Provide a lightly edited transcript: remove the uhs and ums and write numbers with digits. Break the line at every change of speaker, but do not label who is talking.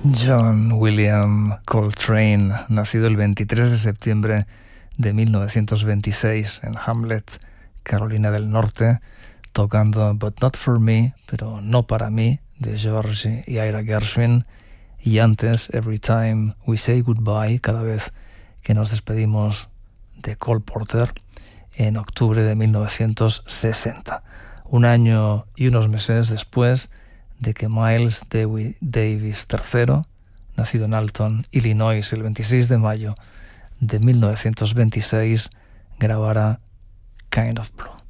John William Coltrane, nacido el 23 de septiembre de 1926 en Hamlet, Carolina del Norte, tocando But Not For Me, pero no para mí, de George y Ira Gershwin, y antes Every Time We Say Goodbye, cada vez que nos despedimos, de Cole Porter, en octubre de 1960. Un año y unos meses después de que Miles Davis III, nacido en Alton, Illinois, el 26 de mayo de 1926, grabara Kind of Blue.